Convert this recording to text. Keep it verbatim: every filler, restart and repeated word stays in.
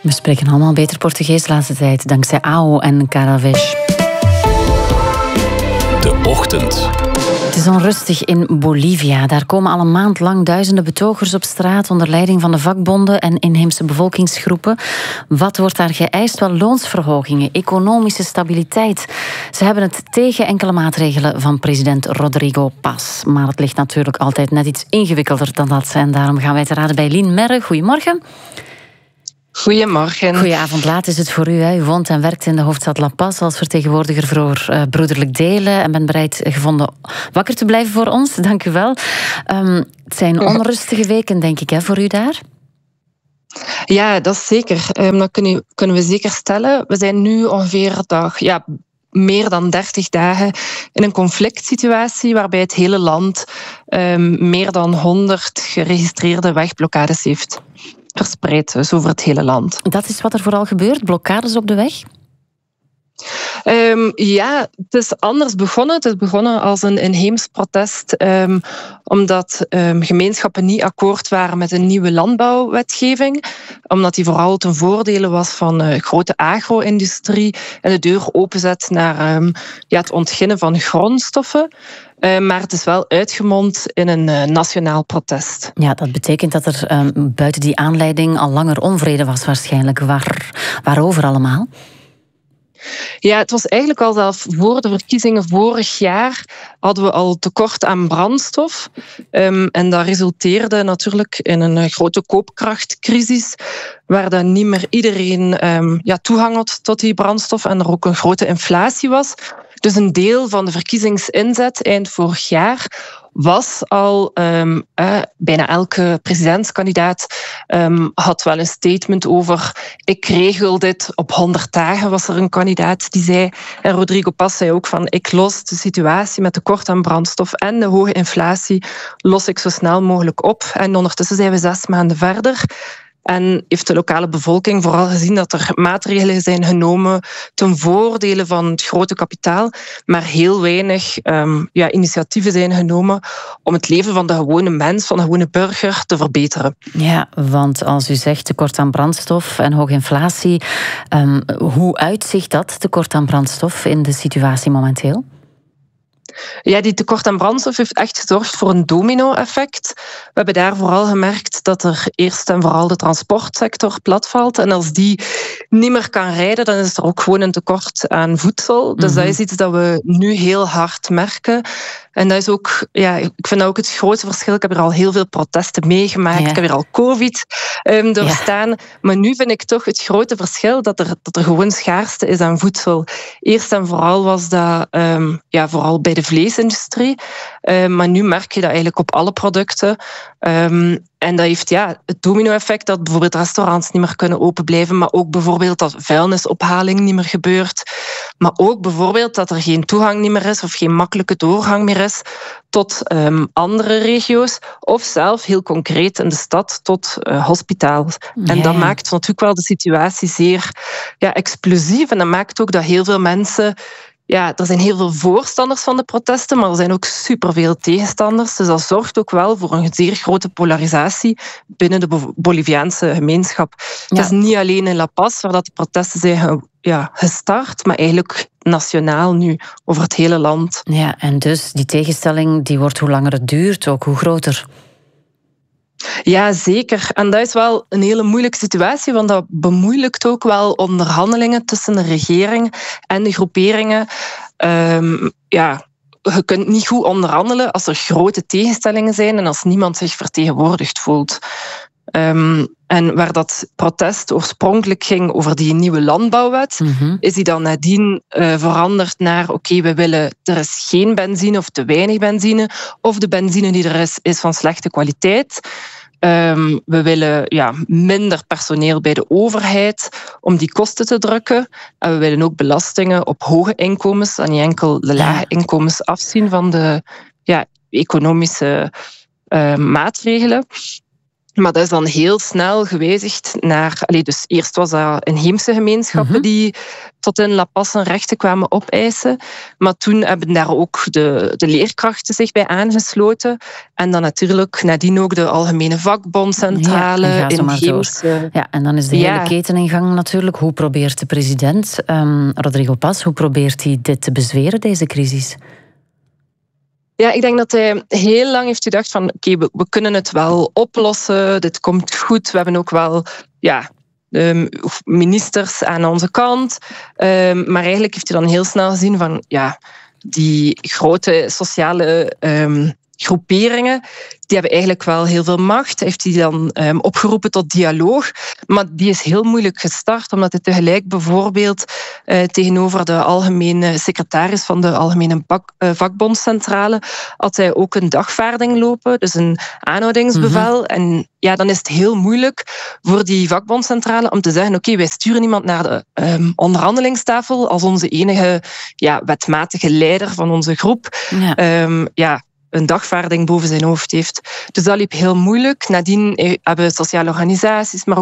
We spreken allemaal beter Portugees de laatste tijd, dankzij A O en Caraves. De ochtend. Het is onrustig in Bolivia. Daar komen al een maand lang duizenden betogers op straat onder leiding van de vakbonden en inheemse bevolkingsgroepen. Wat wordt daar geëist? Wel loonsverhogingen, economische stabiliteit. Ze hebben het tegen enkele maatregelen van president Rodrigo Paz. Maar het ligt natuurlijk altijd net iets ingewikkelder dan dat. En daarom gaan wij te raden bij Lien Merre. Goedemorgen. Goedemorgen. Goedenavond, laat is het voor u. Hè. U woont en werkt in de hoofdstad La Paz als vertegenwoordiger voor uh, broederlijk delen en bent bereid gevonden wakker te blijven voor ons. Dank u wel. Um, het zijn onrustige weken, denk ik, hè, voor u daar? Ja, dat is zeker. Um, dat kunnen, kunnen we zeker stellen. We zijn nu ongeveer dag, ja, meer dan dertig dagen in een conflict situatie waarbij het hele land um, meer dan honderd geregistreerde wegblokkades heeft. Verspreid dus over het hele land. Dat is wat er vooral gebeurt? Blokkades op de weg? Um, ja, het is anders begonnen. Het is begonnen als een inheems protest, um, omdat um, gemeenschappen niet akkoord waren met een nieuwe landbouwwetgeving, omdat die vooral ten voordele was van uh, grote agro-industrie en de deur openzet naar um, ja, het ontginnen van grondstoffen. Uh, maar het is wel uitgemond in een uh, nationaal protest. Ja, dat betekent dat er um, buiten die aanleiding al langer onvrede was waarschijnlijk. Waar, waarover allemaal? Ja, het was eigenlijk al zelf voor de verkiezingen vorig jaar hadden we al tekort aan brandstof. Um, en dat resulteerde natuurlijk in een grote koopkrachtcrisis, waar dan niet meer iedereen um, ja, toegang had tot die brandstof en er ook een grote inflatie was. Dus een deel van de verkiezingsinzet eind vorig jaar was al, um, uh, bijna elke presidentskandidaat um, had wel een statement over ik regel dit op honderd dagen, was er een kandidaat die zei. En Rodrigo Paz zei ook van ik los de situatie met tekort aan brandstof en de hoge inflatie los ik zo snel mogelijk op. En ondertussen zijn we zes maanden verder. En heeft de lokale bevolking vooral gezien dat er maatregelen zijn genomen ten voordele van het grote kapitaal, maar heel weinig um, ja, initiatieven zijn genomen om het leven van de gewone mens, van de gewone burger, te verbeteren. Ja, want als u zegt tekort aan brandstof en hoge inflatie, um, hoe uitzicht dat tekort aan brandstof in de situatie momenteel? Ja, die tekort aan brandstof heeft echt gezorgd voor een domino-effect. We hebben daar vooral gemerkt dat er eerst en vooral de transportsector platvalt. En als die niet meer kan rijden, dan is er ook gewoon een tekort aan voedsel. Dus mm-hmm. dat is iets dat we nu heel hard merken. En dat is ook, ja, ik vind dat ook het grootste verschil. Ik heb er al heel veel protesten meegemaakt. Ja. Ik heb er al COVID um, doorstaan. Ja. Maar nu vind ik toch het grote verschil dat er, dat er gewoon schaarste is aan voedsel. Eerst en vooral was dat um, ja, vooral bij de vleesindustrie. Um, maar nu merk je dat eigenlijk op alle producten. Um, en dat heeft ja, het domino-effect dat bijvoorbeeld restaurants niet meer kunnen open blijven, maar ook bijvoorbeeld dat vuilnisophaling niet meer gebeurt. Maar ook bijvoorbeeld dat er geen toegang niet meer is of geen makkelijke doorgang meer is tot um, andere regio's. Of zelf heel concreet in de stad tot uh, hospitaals. Ja. En dat maakt natuurlijk wel de situatie zeer ja, explosief. En dat maakt ook dat heel veel mensen... Ja, er zijn heel veel voorstanders van de protesten, maar er zijn ook superveel tegenstanders. Dus dat zorgt ook wel voor een zeer grote polarisatie binnen de Boliviaanse gemeenschap. Ja. Het is niet alleen in La Paz waar dat de protesten zijn ja, gestart, maar eigenlijk nationaal nu, over het hele land. Ja, en dus die tegenstelling die wordt hoe langer het duurt ook, hoe groter. Ja, zeker. En dat is wel een hele moeilijke situatie, want dat bemoeilijkt ook wel onderhandelingen tussen de regering en de groeperingen. Um, ja, je kunt niet goed onderhandelen als er grote tegenstellingen zijn en als niemand zich vertegenwoordigd voelt. Um, en waar dat protest oorspronkelijk ging over die nieuwe landbouwwet, mm-hmm. is die dan nadien uh, veranderd naar oké, okay, we willen, er is geen benzine of te weinig benzine, of de benzine die er is, is van slechte kwaliteit. Um, we willen ja, minder personeel bij de overheid om die kosten te drukken. En we willen ook belastingen op hoge inkomens en niet enkel de lage inkomens afzien van de ja, economische uh, maatregelen. Maar dat is dan heel snel gewijzigd naar... Allee, dus eerst was dat inheemse gemeenschappen mm-hmm. die tot in La Paz hun rechten kwamen opeisen. Maar toen hebben daar ook de, de leerkrachten zich bij aangesloten. En dan natuurlijk nadien ook de Algemene Vakbondcentrale. Ja, en, inheemse... ja, en dan is de ja. hele keten in gang natuurlijk. Hoe probeert de president, um, Rodrigo Paz, hoe probeert hij dit te bezweren, deze crisis? Ja, ik denk dat hij heel lang heeft gedacht van... Oké, okay, we, we kunnen het wel oplossen. Dit komt goed. We hebben ook wel... ja. Um, ministers aan onze kant. Um, maar eigenlijk heeft hij dan heel snel gezien van ja, die grote sociale um, groeperingen, die hebben eigenlijk wel heel veel macht. Heeft hij dan um, opgeroepen tot dialoog. Maar die is heel moeilijk gestart, omdat hij tegelijk bijvoorbeeld uh, tegenover de algemene secretaris van de Algemene Bak, uh, Vakbondcentrale had hij ook een dagvaarding lopen, dus een aanhoudingsbevel. Mm-hmm. En ja, dan is het heel moeilijk voor die vakbondcentrale om te zeggen, oké, okay, wij sturen iemand naar de um, onderhandelingstafel als onze enige ja, wetmatige leider van onze groep. Ja. Um, ja, een dagvaarding boven zijn hoofd heeft. Dus dat liep heel moeilijk. Nadien hebben sociale organisaties, maar ook